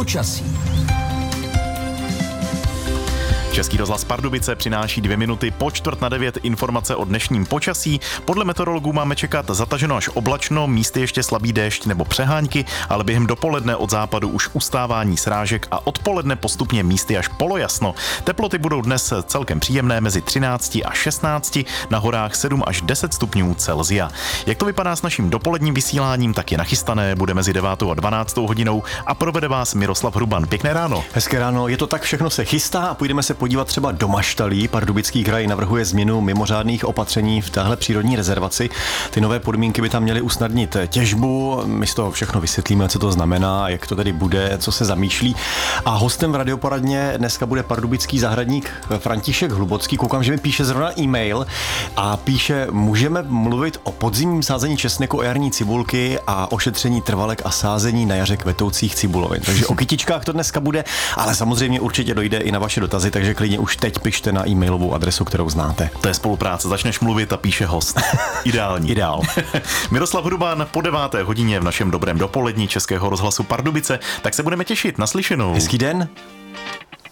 Počasí. Český rozhlas Pardubice přináší 2 minuty po 8:45 informace o dnešním počasí. Podle meteorologů máme čekat zataženo až oblačno, místy ještě slabý déšť nebo přehánky, ale během dopoledne od západu už ustávání srážek a odpoledne postupně místy až polojasno. Teploty budou dnes celkem příjemné mezi 13 a 16, na horách 7 až 10 stupňů Celsia. Jak to vypadá s naším dopoledním vysíláním, tak je nachystané, bude mezi 9 a 12 hodinou a provede vás Miroslav Hruban. Pěkné ráno. Hezké ráno, je to tak, všechno se chystá a půjdeme se podívat třeba do Maštalí. Pardubický kraj navrhuje změnu mimořádných opatření v téhle přírodní rezervaci. Ty nové podmínky by tam měly usnadnit těžbu. My z toho všechno vysvětlíme, co to znamená, jak to tedy bude, co se zamýšlí. A hostem v radioporadně dneska bude pardubický zahradník František Hlubocký. Koukám, že mi píše zrovna e-mail a píše: můžeme mluvit o podzimním sázení česneku, o jarní cibulky a o šetření trvalek a sázení na jaře kvetoucích cibulovin. Takže o kytičkách to dneska bude, ale samozřejmě určitě dojde i na vaše dotazy, takže klidně už teď pište na e-mailovou adresu, kterou znáte. To je spolupráce, začneš mluvit a píše host. Ideální. Ideál. Miroslav Hruban po 9. hodině v našem dobrém dopolední Českého rozhlasu Pardubice, tak se budeme těšit. Naslyšenou. Hezký den.